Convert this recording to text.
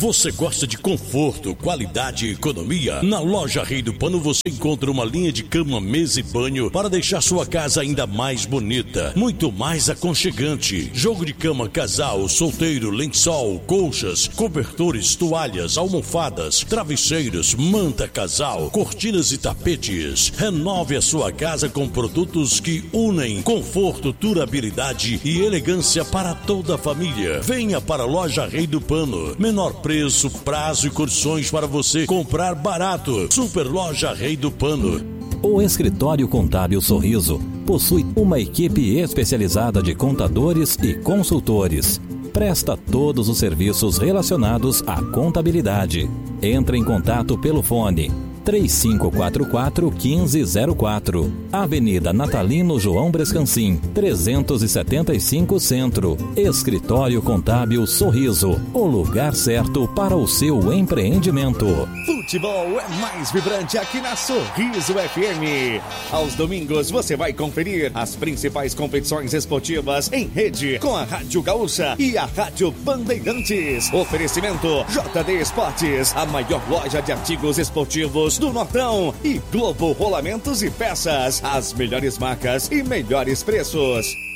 Você gosta de conforto, qualidade e economia? Na loja Rei do Pano você encontra uma linha de cama, mesa e banho para deixar sua casa ainda mais bonita, muito mais aconchegante. Jogo de cama casal, solteiro, lençol, colchas, cobertores, toalhas, almofadas, travesseiros, manta casal, cortinas e tapetes. Renove a sua casa com produtos que unem conforto, durabilidade e elegância para toda a família. Venha para a loja Rei do Pano. Menor preço, prazo e condições para você comprar barato. Super Loja Rei do Pano. O Escritório Contábil Sorriso possui uma equipe especializada de contadores e consultores. Presta todos os serviços relacionados à contabilidade. Entre em contato pelo fone 3544-1504, Avenida Natalino João Brescancin, 375 Centro. Escritório Contábil Sorriso, o lugar certo para o seu empreendimento. Futebol é mais vibrante aqui na Sorriso FM. Aos domingos você vai conferir as principais competições esportivas em rede com a Rádio Gaúcha e a Rádio Bandeirantes. Oferecimento JD Esportes, a maior loja de artigos esportivos do Nortão, e Globo Rolamentos e Peças, as melhores marcas e melhores preços.